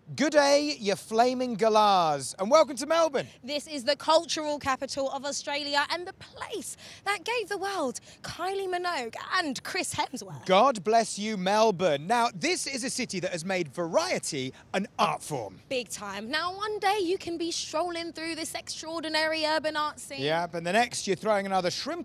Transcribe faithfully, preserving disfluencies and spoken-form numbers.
Good day, you flaming galahs, and welcome to Melbourne. This is the cultural capital of Australia and the place that gave the world Kylie Minogue and Chris Hemsworth. God bless you, Melbourne. Now, this is a city that has made variety an art form. Big time. Now, one day you can be strolling through this extraordinary urban art scene. Yeah, but the next you're throwing another shrimp